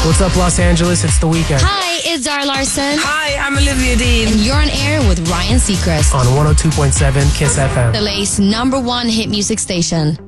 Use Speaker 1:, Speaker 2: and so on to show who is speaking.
Speaker 1: What's up, Los Angeles? It's The Weeknd.
Speaker 2: Hi, it's Zara Larson.
Speaker 3: Hi, I'm Olivia Dean.
Speaker 2: And you're on air with Ryan Seacrest
Speaker 1: On 102.7 KISS FM.
Speaker 2: the LA's #1 hit music station.